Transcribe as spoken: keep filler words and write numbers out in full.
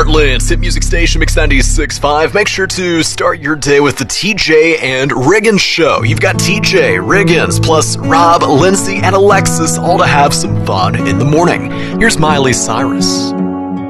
Heartland's hit music station, Mix ninety-six point five. Make sure to start your day with the T J and Riggins Show. You've got T J, Riggins, plus Rob, Lindsay, and Alexis, all to have some fun in the morning. Here's Miley Cyrus.